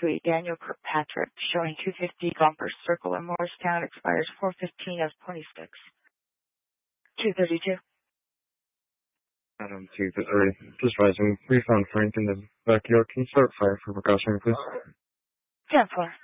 Suite, Daniel Kirkpatrick, showing 250 Gompers Circle in Morristown, expires 4/15 of 26. 232. Adam 2-3. Just rising. We found Frank in the backyard. Can you start fire for precaution, please? 10-4.